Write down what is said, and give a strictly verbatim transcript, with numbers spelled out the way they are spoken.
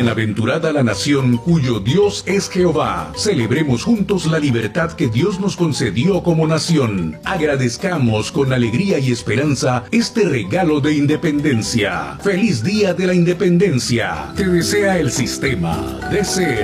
Bienaventurada la nación cuyo Dios es Jehová. Celebremos juntos la libertad que Dios nos concedió como nación. Agradezcamos con alegría y esperanza este regalo de independencia. ¡Feliz Día de la Independencia! Te desea el sistema de ser.